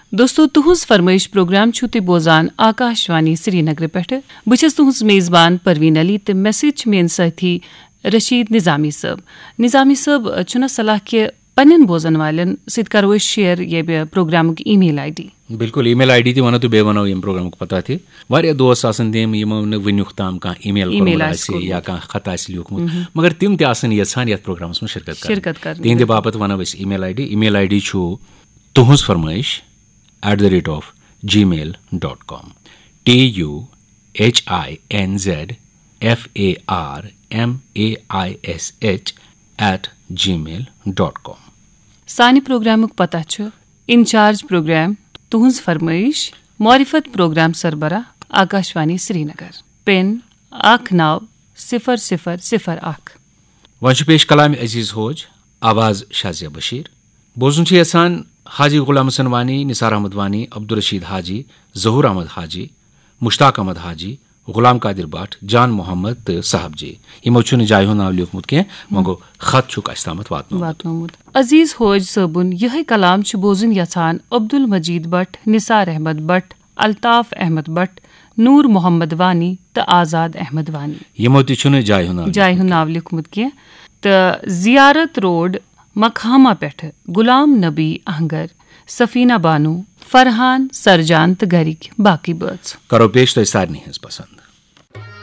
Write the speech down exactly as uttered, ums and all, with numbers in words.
दोस्तों तुहुज फरमाइश प्रोग्राम छु तुई बोजान आकाशवाणी श्रीनगर पेठ बह छस तुहुज मेजबान परवीन अली ते मे सत मेन साथी रशीद निजामी साहब निजामी साहब छुना सलाह के पन्न बोजन वालन सत करो शेयर ये प्रोग्राम की ईमेल आई डी बिल्कुल ईमेल आई डी ती वनो तो बे वनो यम प्रोग्राम को पता थे वारिया दोस्त आसन देम यमो न वनुख ताम का ईमेल ईमेल आसे या का खत आसे लिखमुत मगर तिम ते आसन यसान यत प्रोग्रामस में शिरकत कर शिरकत कर तिंदे बापत वनो बस email I D email I D छु तुहुज फरमाइश at the rate of Gmail dot com T U H I N Z F A R M A I S H at Gmail dot com सानि programme पता छु in charge programme तुहुज फरमाइश मारिफत programme सरबरा Akashvani Srinagar pin आख नौ सिफर सिफर सिफर आख one पेश कलाम अजीज होज आवाज शाजिया बशीर बोजुन छ यसान हाजी गुलाम हसन वानी निसार अहमद वानी अब्दुल रशीद हाजी जहूर अहमद हाजी मुश्ताक अहमद हाजी गुलाम कादिर बाट जान मोहम्मद तो साहब जी यमो छु जाय हो नाव लिखमुत के मगो खत छुक अस्तामत वातनोमुत अजीज होज सबुन यह कलाम छु बोजुन यसान अब्दुल मजीद but Nisar Ahmad but Altaf Ahmad but नूर मोहम्मद वानी तो आजाद अहमद वानी यमो ति छु जाय हो नाव जाय हो नाव लिखमुत के तो जियारत रोड मखामा पेठ गुलाम नबी अहंगर सफीना बानू फरहान सरजान तो गरिक बाकी बर्ड्स करो पेश तो सारनी है पसंद।